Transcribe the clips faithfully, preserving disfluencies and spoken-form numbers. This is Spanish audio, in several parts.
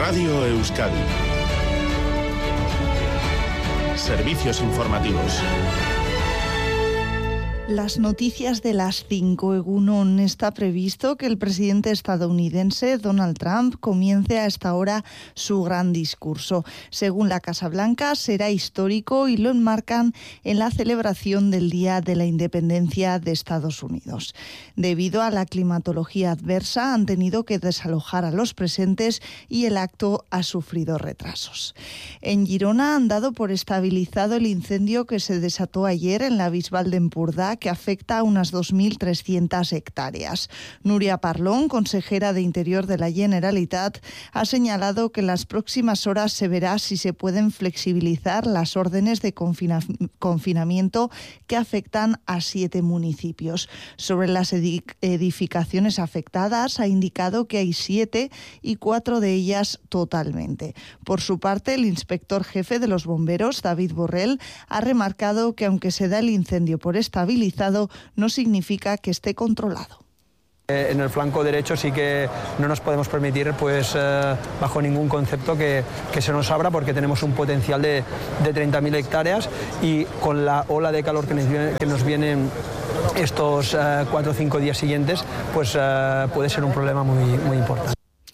Radio Euskadi. Servicios informativos. Las noticias de las cinco. Egunon, está previsto que el presidente estadounidense Donald Trump comience a esta hora su gran discurso. Según la Casa Blanca, será histórico y lo enmarcan en la celebración del Día de la Independencia de Estados Unidos. Debido a la climatología adversa, han tenido que desalojar a los presentes y el acto ha sufrido retrasos. En Girona han dado por estabilizado el incendio que se desató ayer en la Bisbal de Empordà, que afecta a unas dos mil trescientas hectáreas. Núria Parlon, consejera de Interior de la Generalitat, ha señalado que en las próximas horas se verá si se pueden flexibilizar las órdenes de confina- confinamiento que afectan a siete municipios. Sobre las edic- edificaciones afectadas, ha indicado que hay siete y cuatro de ellas totalmente. Por su parte, el inspector jefe de los bomberos, David Borrell, ha remarcado que aunque se da el incendio por estabilizado, no significa que esté controlado. En el flanco derecho sí que no nos podemos permitir, pues eh, bajo ningún concepto, que, que se nos abra, porque tenemos un potencial de, de treinta mil hectáreas y con la ola de calor que nos viene, que nos vienen estos eh, cuatro o cinco días siguientes, pues eh, puede ser un problema muy, muy importante.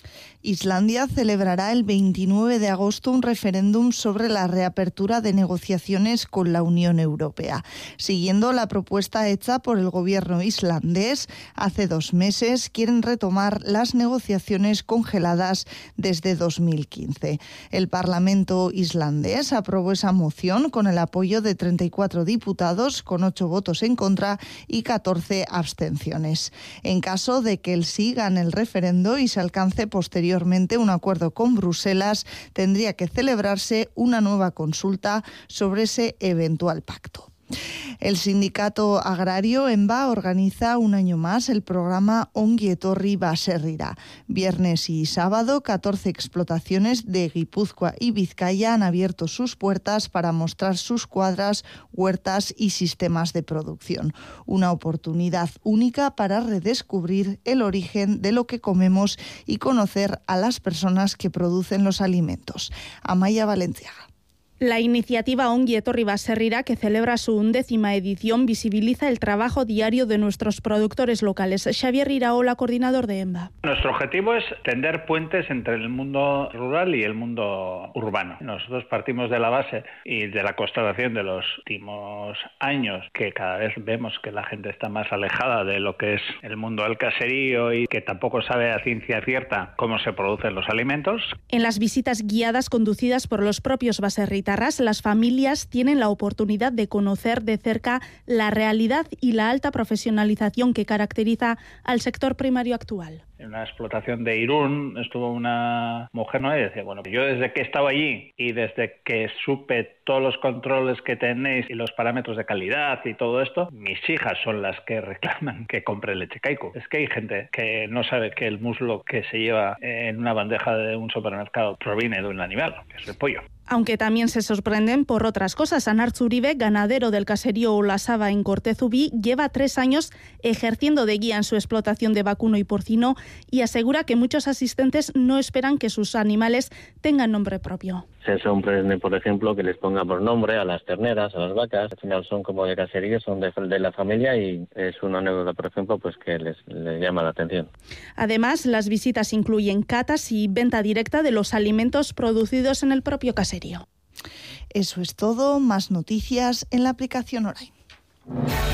Islandia celebrará el veintinueve de agosto un referéndum sobre la reapertura de negociaciones con la Unión Europea. Siguiendo la propuesta hecha por el gobierno islandés, hace dos meses quieren retomar las negociaciones congeladas desde dos mil quince. El Parlamento islandés aprobó esa moción con el apoyo de treinta y cuatro diputados, con ocho votos en contra y catorce abstenciones. En caso de que el sí gane el referendo y se alcance posteriormente un acuerdo con Bruselas, tendría que celebrarse una nueva consulta sobre ese eventual pacto. El sindicato agrario ENBA organiza un año más el programa Ongi Etorri Baserrira. Viernes y sábado, catorce explotaciones de Guipúzcoa y Vizcaya han abierto sus puertas para mostrar sus cuadras, huertas y sistemas de producción. Una oportunidad única para redescubrir el origen de lo que comemos y conocer a las personas que producen los alimentos. Amaia Valenciaga. La iniciativa Ongi Etorri Baserrira, que celebra su undécima edición, visibiliza el trabajo diario de nuestros productores locales. Xavier Iraola, coordinador de ENBA. Nuestro objetivo es tender puentes entre el mundo rural y el mundo urbano. Nosotros partimos de la base y de la constatación de los últimos años que cada vez vemos que la gente está más alejada de lo que es el mundo del caserío y que tampoco sabe a ciencia cierta cómo se producen los alimentos. En las visitas guiadas conducidas por los propios baserritas, las familias tienen la oportunidad de conocer de cerca la realidad y la alta profesionalización que caracteriza al sector primario actual. En una explotación de Irún estuvo una mujer, ¿no? Y decía, bueno, yo desde que he estado allí y desde que supe todos los controles que tenéis y los parámetros de calidad y todo esto, mis hijas son las que reclaman que compre leche Kaiku. Es que hay gente que no sabe que el muslo que se lleva en una bandeja de un supermercado proviene de un animal, que es el pollo. Aunque también se sorprenden por otras cosas. Anar Zuribe, ganadero del caserío Olasaba en Cortezubí, lleva tres años ejerciendo de guía en su explotación de vacuno y porcino y asegura que muchos asistentes no esperan que sus animales tengan nombre propio. Se sorprende, por ejemplo, que les ponga por nombre a las terneras, a las vacas. Al final son como de caserío, son de, de la familia y es una anécdota, por ejemplo, pues que les, les llama la atención. Además, las visitas incluyen catas y venta directa de los alimentos producidos en el propio caserío. Eso es todo. Más noticias en la aplicación Orain.